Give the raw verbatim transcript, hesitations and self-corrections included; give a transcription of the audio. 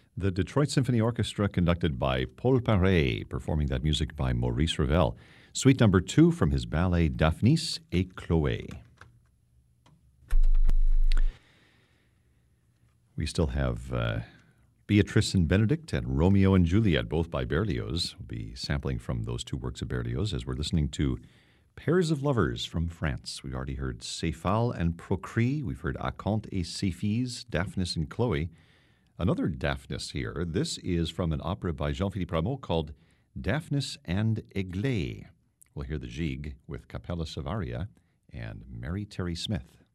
The Detroit Symphony Orchestra, conducted by Paul Paré, performing that music by Maurice Ravel. Suite number two from his ballet Daphnis et Chloé. We still have uh, Beatrice and Benedict and Romeo and Juliet, both by Berlioz. We'll be sampling from those two works of Berlioz as we're listening to Pairs of Lovers from France. We've already heard Céphale and Procris. We've heard Acanthe et Céphise, Daphnis and Chloe. Another Daphnis here. This is from an opera by Jean-Philippe Rameau called Daphnis and Eglé. We'll hear the Gigue with Capella Savaria and Mary Terry Smith.